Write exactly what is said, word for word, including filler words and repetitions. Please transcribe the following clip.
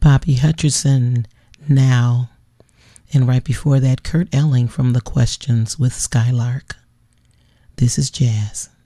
Bobby Hutcherson, Now. And right before that, Kurt Elling from The Questions with Skylark. This is Jazz.